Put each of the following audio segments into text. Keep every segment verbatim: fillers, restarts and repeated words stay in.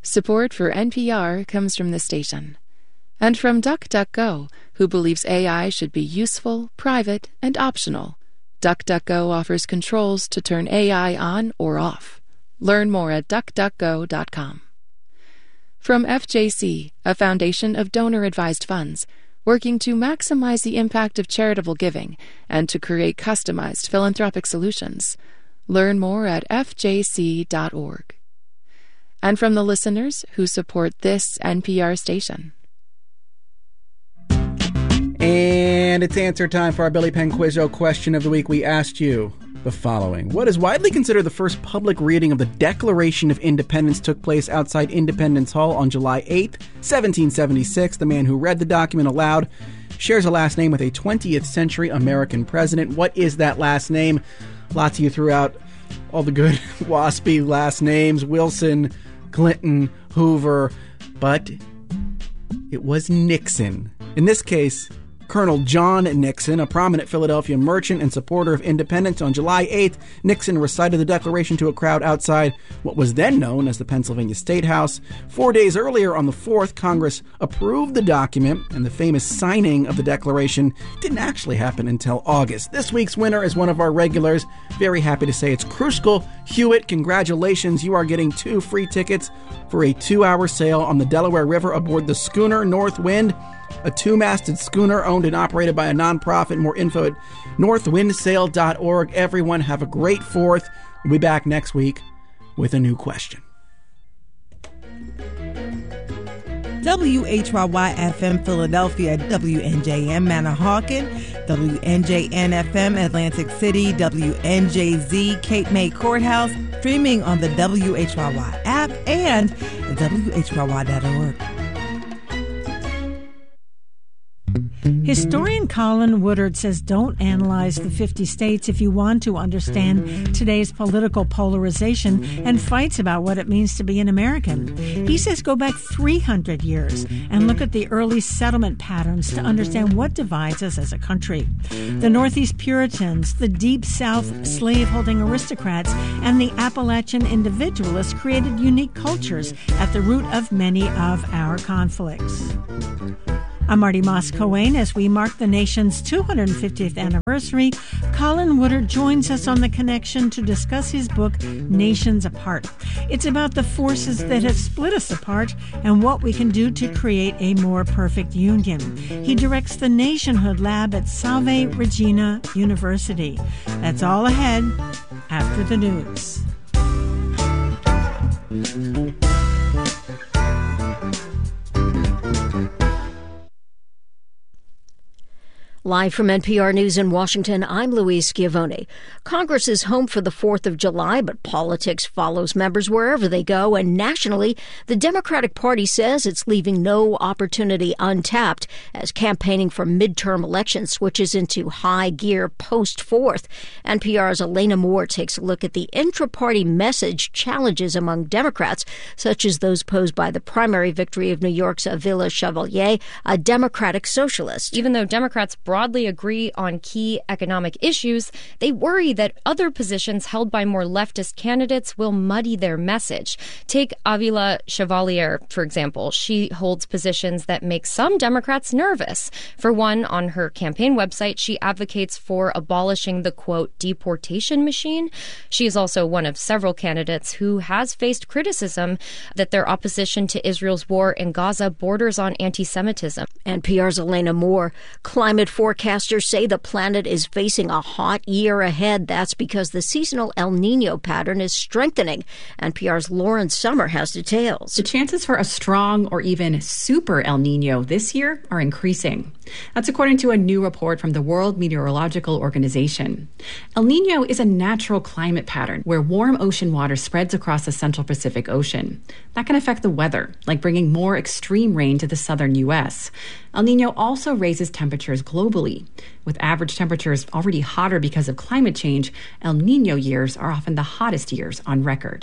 Support for N P R comes from the station. And from DuckDuckGo, who believes A I should be useful, private, and optional. DuckDuckGo offers controls to turn A I on or off. Learn more at duck duck go dot com. From F J C, a foundation of donor-advised funds, working to maximize the impact of charitable giving and to create customized philanthropic solutions. Learn more at f j c dot org. And from the listeners who support this N P R station. And it's answer time for our Billy Penquizzo question of the week. We asked you the following. What is widely considered the first public reading of the Declaration of Independence took place outside Independence Hall on July eighth, seventeen seventy-six. The man who read the document aloud shares a last name with a twentieth century American president. What is that last name? Lots of you threw out all the good waspy last names. Wilson, Clinton, Hoover. But it was Nixon. In this case, Colonel John Nixon, a prominent Philadelphia merchant and supporter of independence. On July eighth, Nixon recited the Declaration to a crowd outside what was then known as the Pennsylvania State House. Four days earlier, on the fourth, Congress approved the document, and the famous signing of the Declaration didn't actually happen until August. This week's winner is one of our regulars. Very happy to say it's Kruskal Hewitt. Congratulations, you are getting two free tickets for a two-hour sail on the Delaware River aboard the schooner North Wind, a two-masted schooner owned and operated by a nonprofit. More info at north wind sail dot org. Everyone have a great fourth. We'll be back next week with a new question. W H Y Y F M Philadelphia, W N J M Manahawkin, W N J N F M Atlantic City, W N J Z Cape May Courthouse, streaming on the W H Y Y app and W H Y Y dot org. Historian Colin Woodard says don't analyze the fifty states if you want to understand today's political polarization and fights about what it means to be an American. He says go back three hundred years and look at the early settlement patterns to understand what divides us as a country. The Northeast Puritans, the Deep South slave-holding aristocrats, and the Appalachian individualists created unique cultures at the root of many of our conflicts. I'm Marty Moss-Coane. As we mark the nation's two hundred fiftieth anniversary, Colin Woodard joins us on The Connection to discuss his book, Nations Apart. It's about the forces that have split us apart and what we can do to create a more perfect union. He directs the Nationhood Lab at Salve Regina University. That's all ahead after the news. Live from N P R News in Washington, I'm Louise Schiavone. Congress is home for the fourth of July, but politics follows members wherever they go, and nationally, the Democratic Party says it's leaving no opportunity untapped as campaigning for midterm elections switches into high gear post-fourth. N P R's Elena Moore takes a look at the intra-party message challenges among Democrats, such as those posed by the primary victory of New York's Avila Chevalier, a Democratic socialist. Even though Democrats broadly agree on key economic issues, they worry that other positions held by more leftist candidates will muddy their message. Take Avila Chevalier, for example. She holds positions that make some Democrats nervous. For one, on her campaign website, she advocates for abolishing the, quote, deportation machine. She is also one of several candidates who has faced criticism that their opposition to Israel's war in Gaza borders on anti-Semitism. N P R's Elena Moore. Climate forecasters say the planet is facing a hot year ahead. That's because the seasonal El Nino pattern is strengthening. N P R's Lauren Sommer has details. The chances for a strong or even super El Nino this year are increasing. That's according to a new report from the World Meteorological Organization. El Nino is a natural climate pattern where warm ocean water spreads across the central Pacific Ocean. That can affect the weather, like bringing more extreme rain to the southern U S. El Nino also raises temperatures globally. With average temperatures already hotter because of climate change, El Nino years are often the hottest years on record.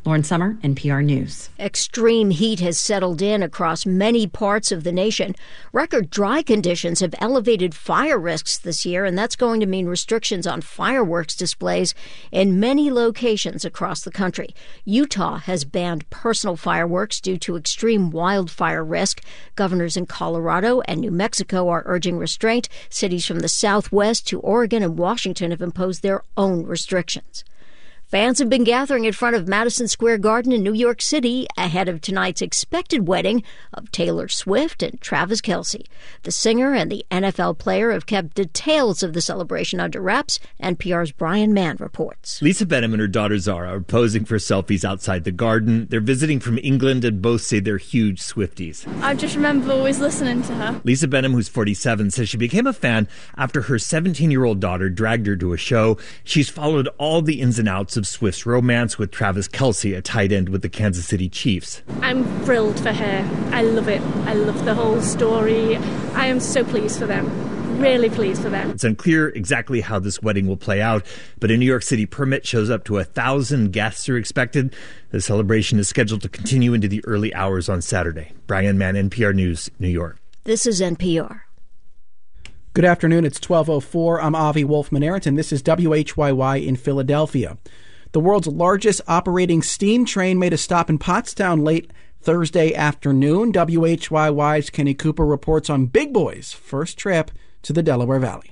Lauren Sommer, N P R News. Extreme heat has settled in across many parts of the nation. Record dry conditions have elevated fire risks this year, and that's going to mean restrictions on fireworks displays in many locations across the country. Utah has banned personal fireworks due to extreme wildfire risk. Governors in Colorado and New Mexico are urging restraint. Cities from the Southwest to Oregon and Washington have imposed their own restrictions. Fans have been gathering in front of Madison Square Garden in New York City ahead of tonight's expected wedding of Taylor Swift and Travis Kelce. The singer and the N F L player have kept details of the celebration under wraps. N P R's Brian Mann reports. Lisa Benham and her daughter Zara are posing for selfies outside the garden. They're visiting from England and both say they're huge Swifties. I just remember always listening to her. Lisa Benham, who's forty-seven, says she became a fan after her seventeen-year-old daughter dragged her to a show. She's followed all the ins and outs of Swift's romance with Travis Kelce, a tight end with the Kansas City Chiefs. I'm thrilled for her. I love it. I love the whole story. I am so pleased for them. Really pleased for them. It's unclear exactly how this wedding will play out, but a New York City permit shows up to a thousand guests are expected. The celebration is scheduled to continue into the early hours on Saturday. Brian Mann, N P R News, New York. This is N P R. Good afternoon. It's twelve oh four. I'm Avi Wolfman-Arent, and this is W H Y Y in Philadelphia. The world's largest operating steam train made a stop in Pottstown late Thursday afternoon. W H Y Y's Kenny Cooper reports on Big Boy's first trip to the Delaware Valley.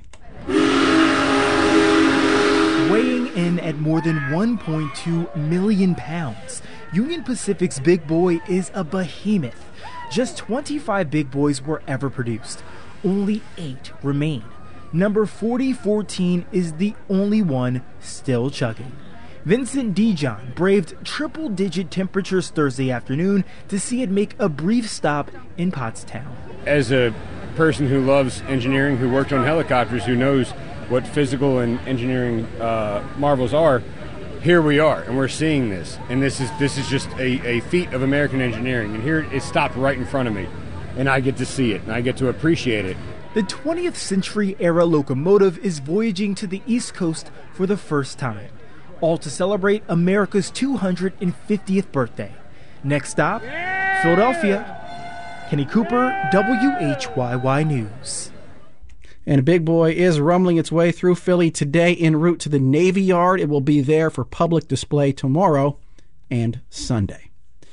Weighing in at more than one point two million pounds, Union Pacific's Big Boy is a behemoth. Just twenty-five Big Boys were ever produced. Only eight remain. Number forty fourteen is the only one still chugging. Vincent Dijon braved triple-digit temperatures Thursday afternoon to see it make a brief stop in Pottstown. As a person who loves engineering, who worked on helicopters, who knows what physical and engineering uh, marvels are, here we are, and we're seeing this. And this is this is just a, a feat of American engineering. And here it stopped right in front of me, and I get to see it, and I get to appreciate it. The twentieth century era locomotive is voyaging to the East Coast for the first time, all to celebrate America's two hundred fiftieth birthday. Next stop, Philadelphia. Kenny Cooper, W H Y Y News. And a Big Boy is rumbling its way through Philly today en route to the Navy Yard. It will be there for public display tomorrow and Sunday.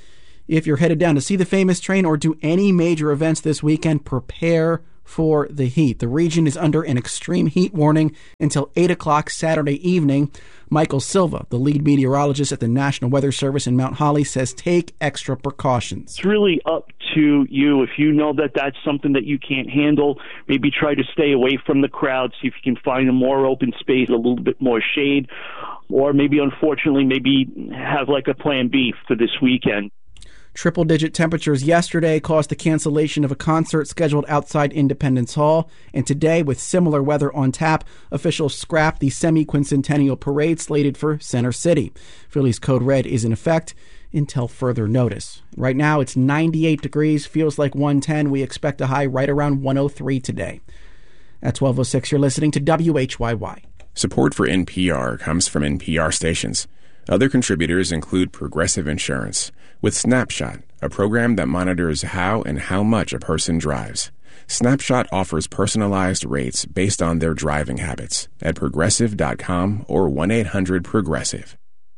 If you're headed down to see the famous train or do any major events this weekend, prepare for the heat. The region is under an extreme heat warning until eight o'clock Saturday evening. Michael Silva, the lead meteorologist at the National Weather Service in Mount Holly, says take extra precautions. It's really up to you. If you know that that's something that you can't handle, maybe try to stay away from the crowd, see if you can find a more open space, a little bit more shade, or maybe, unfortunately, maybe have like a plan B for this weekend. Triple-digit temperatures yesterday caused the cancellation of a concert scheduled outside Independence Hall. And today, with similar weather on tap, officials scrapped the semi-quincentennial parade slated for Center City. Philly's Code Red is in effect until further notice. Right now, it's ninety-eight degrees, feels like one ten. We expect a high right around one oh three today. At twelve oh six, you're listening to W H Y Y. Support for N P R comes from N P R stations. Other contributors include Progressive Insurance, with Snapshot, a program that monitors how and how much a person drives. Snapshot offers personalized rates based on their driving habits at progressive dot com or one eight hundred progressive.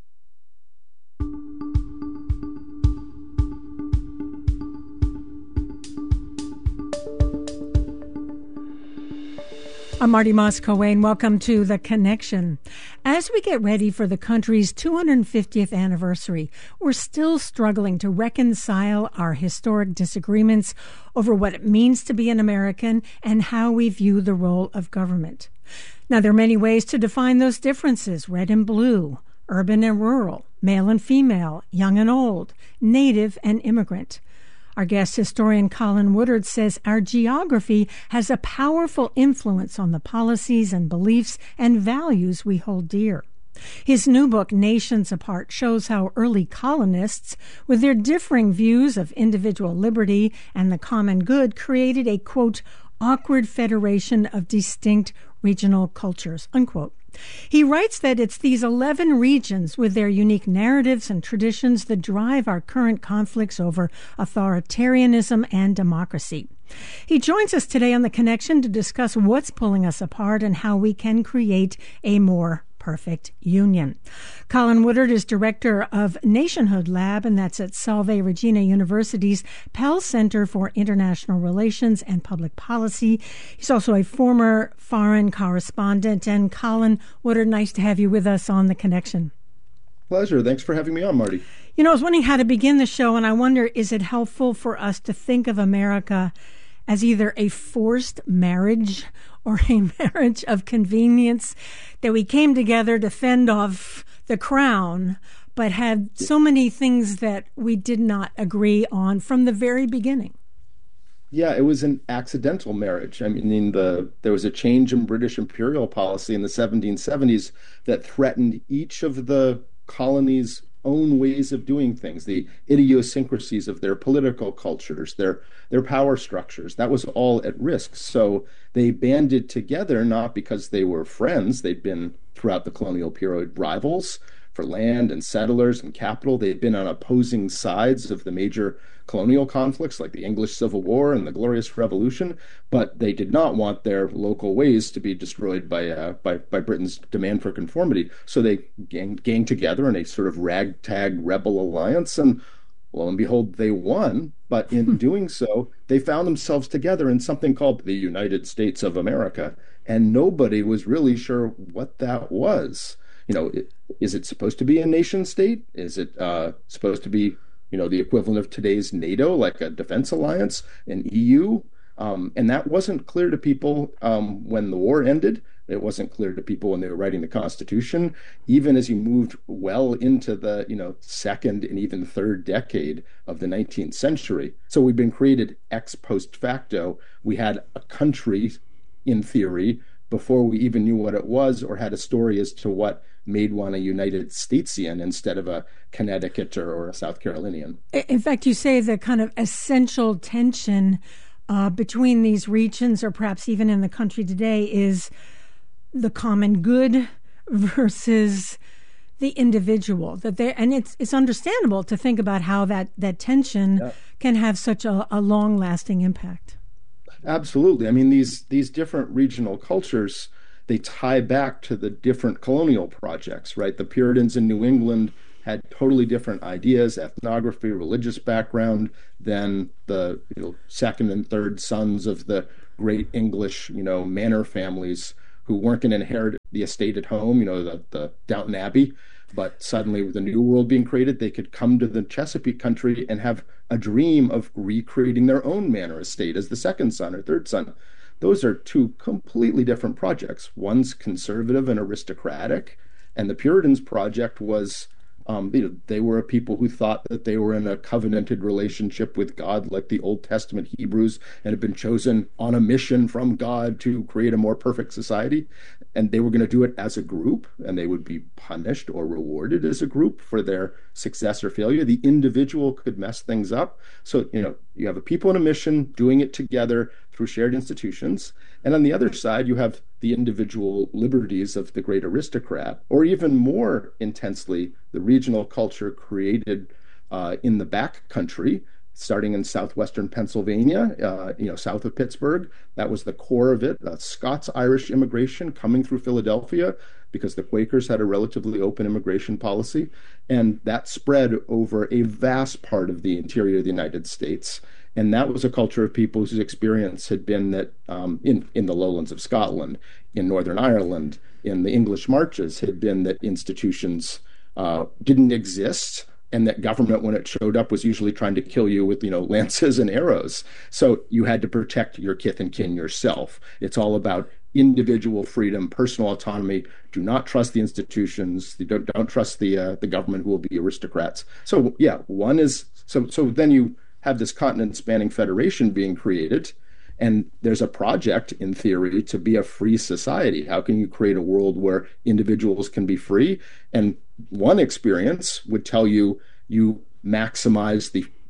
I'm Marty Moss-Coane. Welcome to The Connection. As we get ready for the country's two hundred fiftieth anniversary, we're still struggling to reconcile our historic disagreements over what it means to be an American and how we view the role of government. Now, there are many ways to define those differences: red and blue, urban and rural, male and female, young and old, native and immigrant. Our guest historian Colin Woodard says our geography has a powerful influence on the policies and beliefs and values we hold dear. His new book, Nations Apart, shows how early colonists, with their differing views of individual liberty and the common good, created a, quote, awkward federation of distinct regional cultures, unquote. He writes that it's these eleven regions with their unique narratives and traditions that drive our current conflicts over authoritarianism and democracy. He joins us today on The Connection to discuss what's pulling us apart and how we can create a more perfect union. Colin Woodard is director of Nationhood Lab, and that's at Salve Regina University's Pell Center for International Relations and Public Policy. He's also a former foreign correspondent. And Colin Woodard, nice to have you with us on The Connection. Pleasure. Thanks for having me on, Marty. You know, I was wondering how to begin the show, and I wonder, is it helpful for us to think of America as either a forced marriage or a marriage of convenience, that we came together to fend off the crown, but had so many things that we did not agree on from the very beginning? Yeah, it was an accidental marriage. I mean, the there was a change in British imperial policy in the seventeen seventies that threatened each of the colonies' own ways of doing things, the idiosyncrasies of their political cultures, their their power structures. That was all at risk. So they banded together, not because they were friends. They'd been, throughout the colonial period, rivals for land and settlers and capital. They'd been on opposing sides of the major colonial conflicts like the English Civil War and the Glorious Revolution, but they did not want their local ways to be destroyed by uh, by, by Britain's demand for conformity. So they gang, gang together in a sort of ragtag rebel alliance, and lo and behold, they won. But in doing so, they found themselves together in something called the United States of America, and nobody was really sure what that was. You know, is it supposed to be a nation state? Is it uh, supposed to be, you know, the equivalent of today's NATO, like a defense alliance, an E U? Um, and that wasn't clear to people um, when the war ended. It wasn't clear to people when they were writing the Constitution. Even as you moved well into the, you know, second and even third decade of the nineteenth century. So we've been created ex post facto. We had a country, in theory, before we even knew what it was or had a story as to what made one a United Statesian instead of a Connecticut or a South Carolinian. In fact, you say the kind of essential tension uh, between these regions, or perhaps even in the country today, is the common good versus the individual. That they and it's it's understandable to think about how that that tension yeah. can have such a, a long-lasting impact. Absolutely. I mean, these these different regional cultures, they tie back to the different colonial projects, right? The Puritans in New England had totally different ideas, ethnography, religious background than the, you know, second and third sons of the great English, you know, manor families who weren't going to inherit the estate at home, you know, the, the Downton Abbey. But suddenly, with the New World being created, they could come to the Chesapeake country and have a dream of recreating their own manor estate as the second son or third son. Those are two completely different projects. One's conservative and aristocratic, and the Puritans' project was, um, you know, they were a people who thought that they were in a covenanted relationship with God, like the Old Testament Hebrews, and had been chosen on a mission from God to create a more perfect society. And they were going to do it as a group, and they would be punished or rewarded as a group for their success or failure. The individual could mess things up. So, you know, you have a people on a mission doing it together through shared institutions. And on the other side, you have the individual liberties of the great aristocrat, or even more intensely, the regional culture created uh, in the back country, starting in southwestern Pennsylvania, uh, you know, south of Pittsburgh. That was the core of it. Uh, Scots-Irish immigration coming through Philadelphia because the Quakers had a relatively open immigration policy. And that spread over a vast part of the interior of the United States. And that was a culture of people whose experience had been that um, in, in the lowlands of Scotland, in Northern Ireland, in the English Marches, had been that institutions uh, didn't exist, and that government, when it showed up, was usually trying to kill you with, you know, lances and arrows. So you had to protect your kith and kin yourself. It's all about individual freedom, personal autonomy. Do not trust the institutions. You don't, don't trust the uh, the government, who will be aristocrats. So yeah, one is so. So then you have this continent-spanning federation being created, and there's a project, in theory, to be a free society. How can you create a world where individuals can be free? And one experience would tell you you maximize the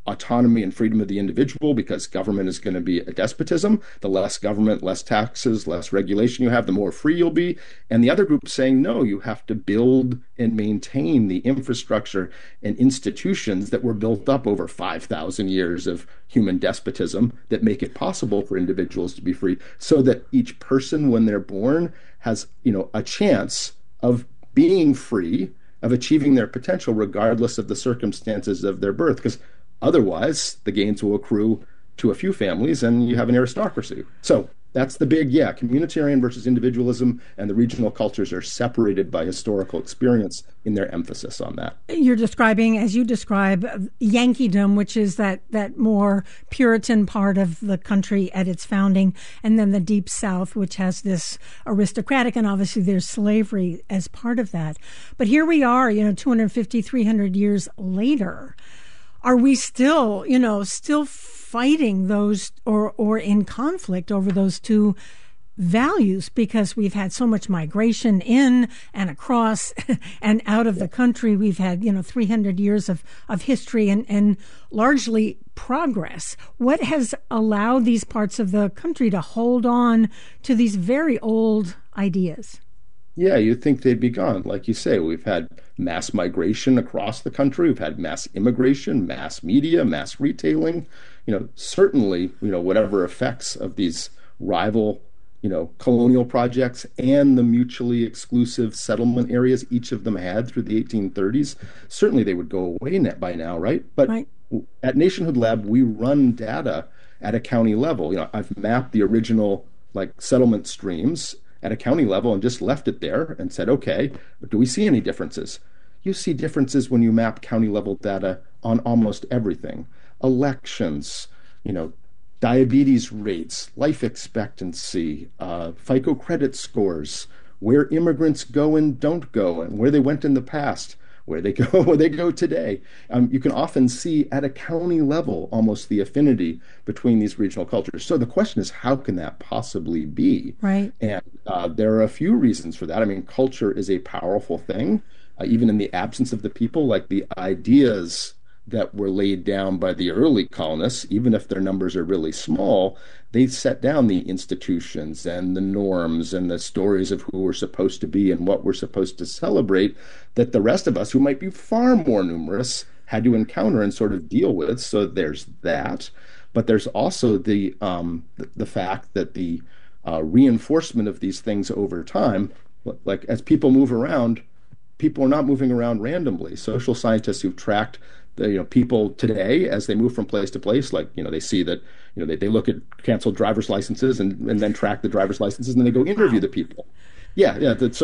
autonomy and freedom of the individual because government is going to be a despotism. The less government, less taxes, less regulation you have, the more free you'll be. And the other group saying, no, you have to build and maintain the infrastructure and institutions that were built up over five thousand years of human despotism that make it possible for individuals to be free, so that each person, when they're born, has, you know, a chance of being free, of achieving their potential regardless of the circumstances of their birth. Because otherwise, the gains will accrue to a few families and you have an aristocracy. So that's the big, yeah, communitarian versus individualism, and the regional cultures are separated by historical experience in their emphasis on that. You're describing, as you describe, Yankeedom, which is that, that more Puritan part of the country at its founding, and then the Deep South, which has this aristocratic, and obviously there's slavery as part of that. But here we are, you know, two hundred fifty, three hundred years later. Are we still, you know, still fighting those or, or in conflict over those two values, because we've had so much migration in and across and out of the country? We've had, you know, three hundred years of, of history and, and largely progress. What has allowed these parts of the country to hold on to these very old ideas? Yeah, you'd think they'd be gone. Like you say, we've had mass migration across the country. We've had mass immigration, mass media, mass retailing. You know, certainly, you know, whatever effects of these rival, you know, colonial projects and the mutually exclusive settlement areas each of them had through the eighteen thirties, certainly they would go away net by now, right? But right. At Nationhood Lab, we run data at a county level. You know, I've mapped the original like settlement streams at a county level and just left it there and said, okay, but do we see any differences? You see differences when you map county level data on almost everything. Elections, you know, diabetes rates, life expectancy, uh, FICO credit scores, where immigrants go and don't go, and where they went in the past, where they go, where they go today. Um, you can often see at a county level almost the affinity between these regional cultures. So the question is, how can that possibly be? Right. And uh, there are a few reasons for that. I mean, culture is a powerful thing, uh, even in the absence of the people. Like the ideas that were laid down by the early colonists, even if their numbers are really small, they set down the institutions and the norms and the stories of who we're supposed to be and what we're supposed to celebrate that the rest of us, who might be far more numerous, had to encounter and sort of deal with. So there's that. But there's also the um, the, the fact that the uh, reinforcement of these things over time, like as people move around, people are not moving around randomly. Social scientists who've tracked the, you know, people today as they move from place to place, like, you know, they see that, you know, they, they look at canceled driver's licenses and, and then track the driver's licenses, and then they go interview the people. Yeah, yeah. The, so